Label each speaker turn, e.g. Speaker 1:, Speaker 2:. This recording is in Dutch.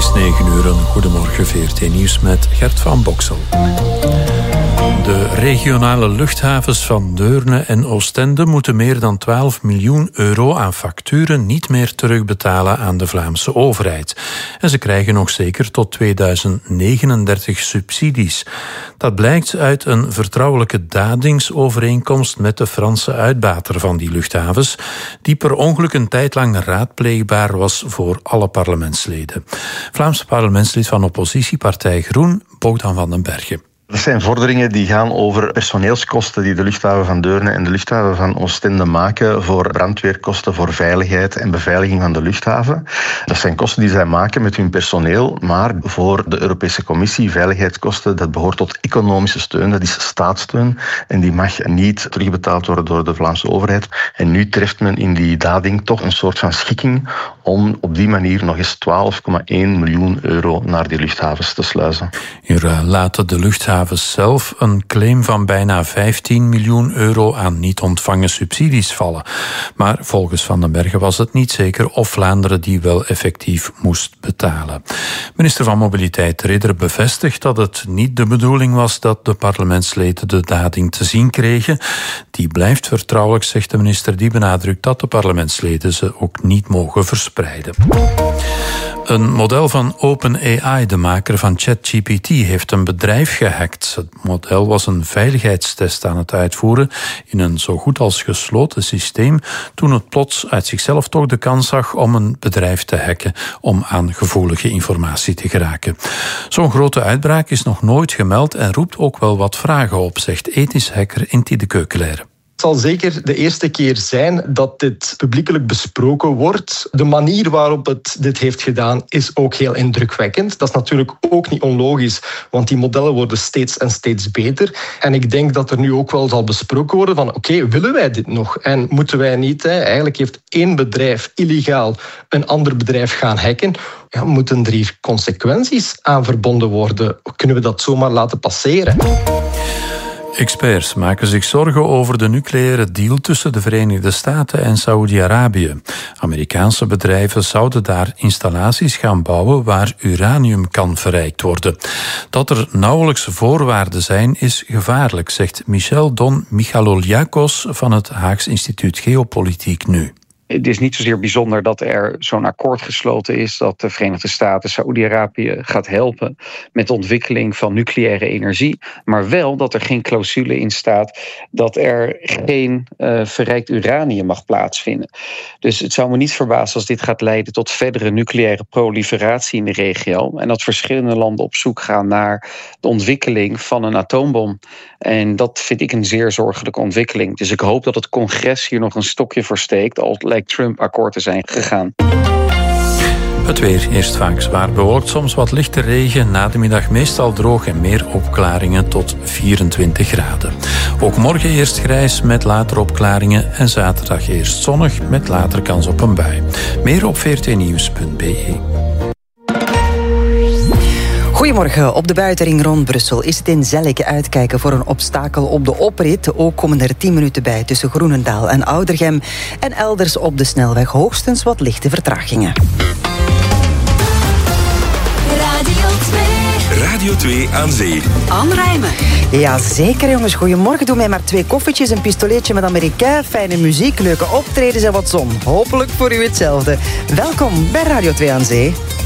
Speaker 1: is 9:00. Goedemorgen, VRT Nieuws met Gert van Boksel. De regionale luchthavens van Deurne en Oostende moeten meer dan 12 miljoen euro aan facturen niet meer terugbetalen aan de Vlaamse overheid. En ze krijgen nog zeker tot 2039 subsidies. Dat blijkt uit een vertrouwelijke dadingsovereenkomst met de Franse uitbater van die luchthavens, die per ongeluk een tijd lang raadpleegbaar was voor alle parlementsleden. Vlaamse parlementslid van oppositiepartij Groen, Bogdan van den Bergen.
Speaker 2: Dat zijn vorderingen die gaan over personeelskosten die de luchthaven van Deurne en de luchthaven van Oostende maken voor brandweerkosten, voor veiligheid en beveiliging van de luchthaven. Dat zijn kosten die zij maken met hun personeel, maar voor de Europese Commissie, veiligheidskosten, dat behoort tot economische steun, dat is staatssteun en die mag niet terugbetaald worden door de Vlaamse overheid. En nu treft men in die dading toch een soort van schikking om op die manier nog eens 12,1 miljoen euro naar die luchthavens te sluizen.
Speaker 1: Hier laten de luchthavens zelf een claim van bijna 15 miljoen euro aan niet ontvangen subsidies vallen. Maar volgens Van den Bergen was het niet zeker of Vlaanderen die wel effectief moest betalen. Minister van Mobiliteit Ridder bevestigt dat het niet de bedoeling was dat de parlementsleden de dading te zien kregen. Die blijft vertrouwelijk, zegt de minister, die benadrukt dat de parlementsleden ze ook niet mogen verspreiden. Een model van OpenAI, de maker van ChatGPT, heeft een bedrijf gehackt. Het model was een veiligheidstest aan het uitvoeren in een zo goed als gesloten systeem, toen het plots uit zichzelf toch de kans zag om een bedrijf te hacken om aan gevoelige informatie te geraken. Zo'n grote uitbraak is nog nooit gemeld en roept ook wel wat vragen op, zegt ethisch hacker Inti de Keukelaire.
Speaker 3: Het zal zeker de eerste keer zijn dat dit publiekelijk besproken wordt. De manier waarop het dit heeft gedaan is ook heel indrukwekkend. Dat is natuurlijk ook niet onlogisch, want die modellen worden steeds en steeds beter. En ik denk dat er nu ook wel zal besproken worden van oké, willen wij dit nog? En moeten wij niet? Eigenlijk heeft één bedrijf illegaal een ander bedrijf gaan hacken. Ja, moeten er hier consequenties aan verbonden worden? Kunnen we dat zomaar laten passeren?
Speaker 1: Experts maken zich zorgen over de nucleaire deal tussen de Verenigde Staten en Saoedi-Arabië. Amerikaanse bedrijven zouden daar installaties gaan bouwen waar uranium kan verrijkt worden. Dat er nauwelijks voorwaarden zijn is gevaarlijk, zegt Michel Don Michaloliakos van het Haags Instituut Geopolitiek Nu.
Speaker 4: Het is niet zozeer bijzonder dat er zo'n akkoord gesloten is dat de Verenigde Staten Saoedi-Arabië gaat helpen met de ontwikkeling van nucleaire energie, maar wel dat er geen clausule in staat dat er geen verrijkt uranium mag plaatsvinden. Dus het zou me niet verbazen als dit gaat leiden tot verdere nucleaire proliferatie in de regio en dat verschillende landen op zoek gaan naar de ontwikkeling van een atoombom. En dat vind ik een zeer zorgelijke ontwikkeling. Dus ik hoop dat het congres hier nog een stokje voor steekt, al lijkt Trump akkoord te zijn gegaan.
Speaker 1: Het weer, eerst vaak zwaar bewolkt, soms wat lichte regen, na de middag meestal droog en meer opklaringen tot 24 graden. Ook morgen eerst grijs met later opklaringen en zaterdag eerst zonnig met later kans op een bui. Meer op vrtnieuws.be.
Speaker 5: Goedemorgen. Op de buitenring rond Brussel is het in Zelleke uitkijken voor een obstakel op de oprit. Ook komen er 10 minuten bij tussen Groenendaal en Oudergem. En elders op de snelweg hoogstens wat lichte vertragingen.
Speaker 6: Radio 2 aan zee.
Speaker 5: Anne Rijmen. Ja, zeker jongens. Goedemorgen. Doe mij maar 2 koffietjes, een pistoleetje met Amerikaan, fijne muziek, leuke optredens en wat zon. Hopelijk voor u hetzelfde. Welkom bij Radio 2 aan zee.